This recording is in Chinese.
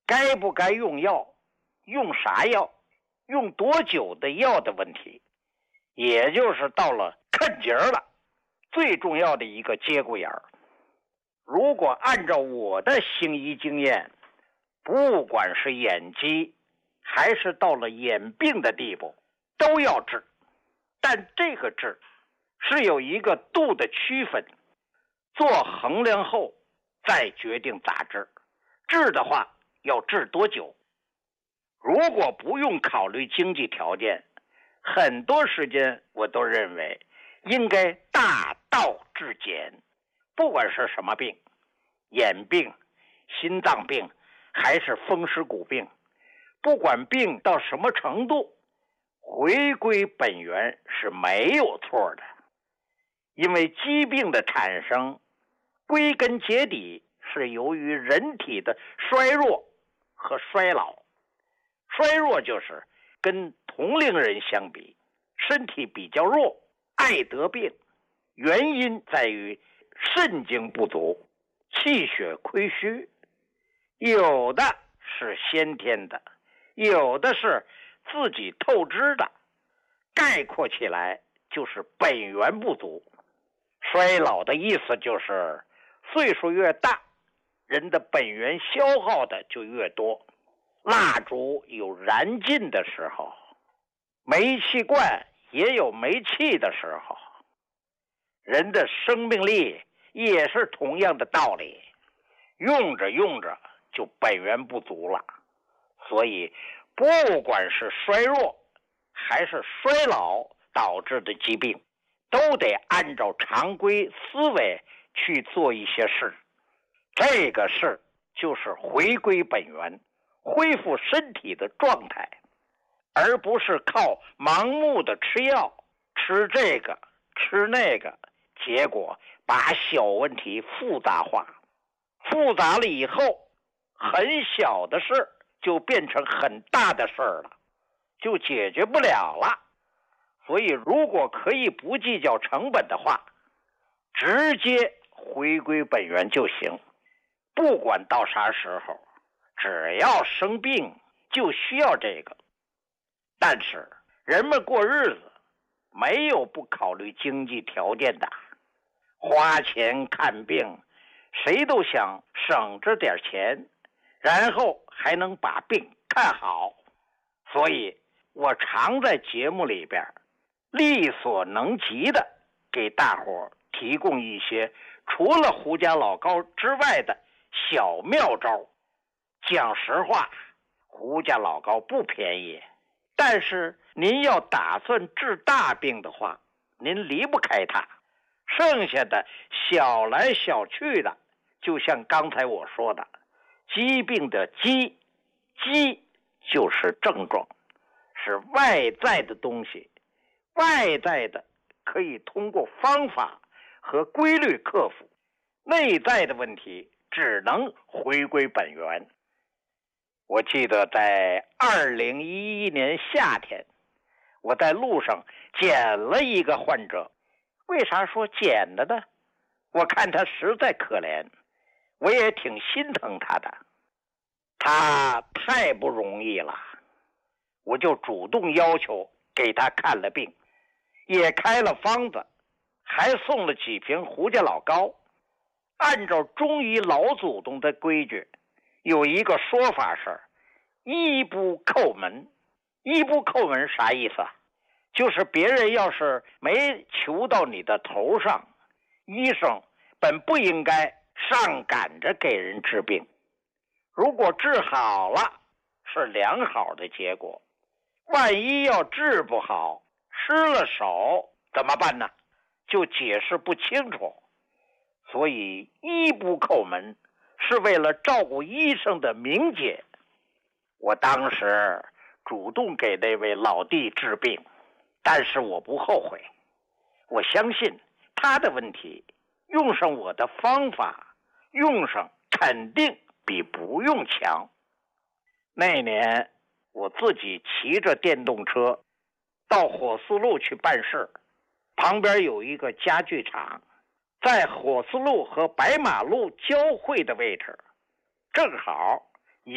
该不该用药，用啥药，用多久的药的问题，也就是到了坎节了，最重要的一个节骨眼儿。如果按照我的行医经验，不管是眼疾还是到了眼病的地步，都要治。但这个治是有一个度的区分，做衡量后再决定咋治。治的话要治多久？如果不用考虑经济条件，很多时间我都认为应该大道至简。不管是什么病，眼病、心脏病还是风湿骨病，不管病到什么程度，回归本源是没有错的。因为疾病的产生归根结底是由于人体的衰弱和衰老。衰弱就是跟同龄人相比，身体比较弱，爱得病，原因在于肾精不足，气血亏虚。有的是先天的，有的是自己透支的，概括起来就是本源不足。衰老的意思就是岁数越大，人的本源消耗的就越多。蜡烛有燃尽的时候，煤气罐也有没气的时候。人的生命力也是同样的道理，用着用着就本源不足了。所以不管是衰弱还是衰老导致的疾病，都得按照常规思维去做一些事。这个事就是回归本源，恢复身体的状态，而不是靠盲目的吃药，吃这个吃那个，结果把小问题复杂化，复杂了以后，很小的事就变成很大的事了，就解决不了了。所以如果可以不计较成本的话，直接回归本源就行。不管到啥时候，只要生病就需要这个。但是人们过日子没有不考虑经济条件的，花钱看病，谁都想省着点钱，然后还能把病看好。所以我常在节目里边力所能及的给大伙提供一些除了胡家老高之外的小妙招。讲实话，胡家老高不便宜，但是您要打算治大病的话，您离不开它。剩下的小来小去的，就像刚才我说的，疾病的疾就是症状，是外在的东西，外在的可以通过方法和规律克服，内在的问题只能回归本源。我记得在2011年夏天，我在路上捡了一个患者。为啥说捡的呢？我看他实在可怜，我也挺心疼他的。他太不容易了，我就主动要求给他看了病，也开了方子，还送了几瓶胡家老膏。按照中医老祖宗的规矩，有一个说法是医不叩门。医不叩门啥意思啊？就是别人要是没求到你的头上，医生本不应该上赶着给人治病。如果治好了是良好的结果，万一要治不好，失了手怎么办呢？就解释不清楚。所以医不叩门是为了照顾医生的名节。我当时主动给那位老弟治病，但是我不后悔。我相信他的问题用上我的方法，用上肯定比不用强。那年我自己骑着电动车到火四路去办事，旁边有一个家具厂，在火四路和白马路交汇的位置，正好